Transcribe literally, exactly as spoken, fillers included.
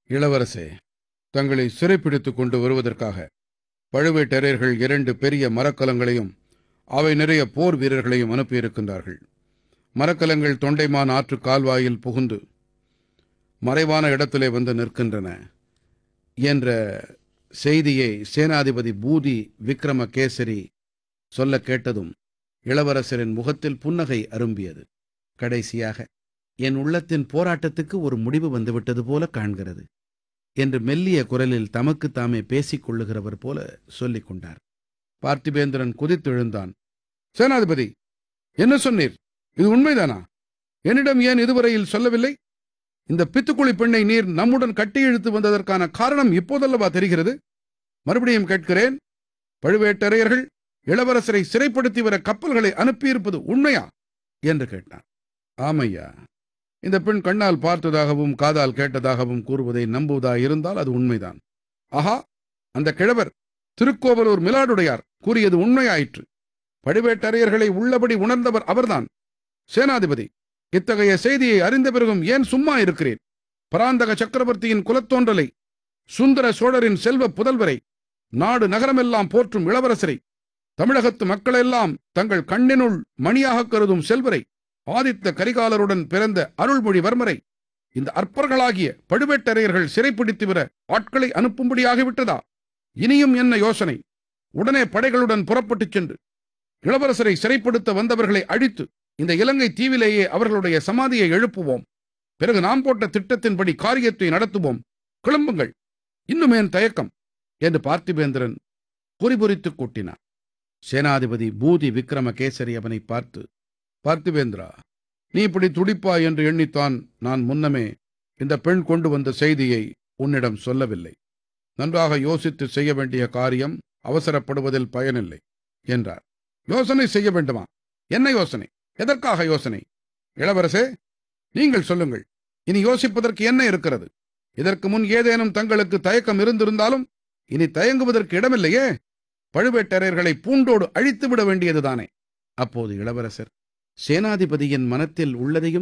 இளவரசே, தங்களை சிறைப்பிடித்துக் கொண்டு வருவதற்காக பழுவேட்டரையர்கள் இரண்டு பெரிய மரக்கலங்களையும் அவை நிறைய போர் வீரர்களையும் அனுப்பியிருக்கின்றார்கள். மரக்கலங்கள் தொண்டைமான் ஆற்று கால்வாயில் புகுந்து மறைவான இடத்திலே வந்து நிற்கின்றன என்ற செய்தியை சேனாதிபதி பூதி விக்ரமகேசரி சொல்ல கேட்டதும் இளவரசரின் முகத்தில் புன்னகை அரும்பியது. கடைசியாக என் உள்ளத்தின் போராட்டத்துக்கு ஒரு முடிவு வந்துவிட்டது போல காண்கிறது என்று மெல்லிய குரலில் தமக்கு தாமே பேசிக் கொள்ளுகிறவர் போல சொல்லிக் கொண்டார். பார்த்திபேந்திரன் குதித்தெழுந்தான். சேனாதிபதி, என்ன சொன்னீர்? இது உண்மைதானா? என்னிடம் ஏன் இதுவரையில் சொல்லவில்லை? இந்த பித்துக்குளி பெண்ணை நீர் நம்முடன் கட்டி இழுத்து வந்ததற்கான காரணம் இப்போதல்லவா தெரிகிறது? மறுபடியும் கேட்கிறேன், பழுவேட்டரையர்கள் இளவரசரை சிறைப்படுத்தி வர கப்பல்களை அனுப்பியிருப்பது உண்மையா என்று கேட்டான். ஆமையா, இந்த பெண் கண்ணால் பார்த்ததாகவும் காதால் கேட்டதாகவும் கூறுவதை நம்புவதாயிருந்தால் அது உண்மைதான். ஆஹா, அந்த கிழவர் திருக்கோவலூர் மிலாடுடையார் கூறியது உண்மையாயிற்று. பழுவேட்டரையர்களை உள்ளபடி உணர்ந்தவர் அவர்தான். சேனாதிபதி, இத்தகைய செய்தியை அறிந்த பிறகும் ஏன் சும்மா இருக்கிறேன்? பராந்தக சக்கரவர்த்தியின் குலத்தோன்றலை, சுந்தர சோழரின் செல்வ புதல்வரை, நாடு நகரமெல்லாம் போற்றும் இளவரசரை, தமிழகத்து மக்களெல்லாம் தங்கள் கண்ணினுள் மணியாக கருதும் செல்வரை, ஆதித்த கரிகாலருடன் பிறந்த அருள்மொழிவர்மரை இந்த அற்பர்களாகிய பழுவேட்டரையர்கள் சிறைப்பிடித்து வர ஆட்களை அனுப்பும்படியாகிவிட்டதா? இனியும் என்ன யோசனை? உடனே படைகளுடன் புறப்பட்டுச் சென்று இளவரசரை சிறைப்படுத்த வந்தவர்களை அழித்து இந்த இலங்கை தீவிலேயே அவர்களுடைய சமாதியை எழுப்புவோம். பிறகு நாம் போட்ட திட்டத்தின்படி காரியத்தை நடத்துவோம். கிளம்புங்கள், இன்னுமேன் தயக்கம் என்று பார்த்திபேந்திரன் குறிபுரித்துக் கூட்டினார். சேனாதிபதி பூதி விக்ரமகேசரி அவனை பார்த்து, பார்த்திபேந்திரா, நீ இப்படி துடிப்பாய் என்று எண்ணித்தான் நான் முன்னமே இந்த பெண் கொண்டு வந்த செய்தியை உன்னிடம் சொல்லவில்லை. நன்றாக யோசித்து செய்ய வேண்டிய காரியம், அவசரப்படுவதில் பயனில்லை என்றார். யோசனை செய்ய வேண்டுமா? என்ன யோசனை? எதற்காக யோசனை? இளவரசே, நீங்கள் சொல்லுங்கள். இனி யோசிப்பதற்கு என்ன இருக்கிறது? இதற்கு முன் ஏதேனும் தங்களுக்கு தயக்கம் இருந்திருந்தாலும் இனி தயங்குவதற்கு இடமில்லையே. பழுவேட்டரையர்களை பூண்டோடு அழித்து விட வேண்டியதுதானே. அப்போது இளவரசர் சேனாதிபதியின் மனத்தில் உள்ளதையும்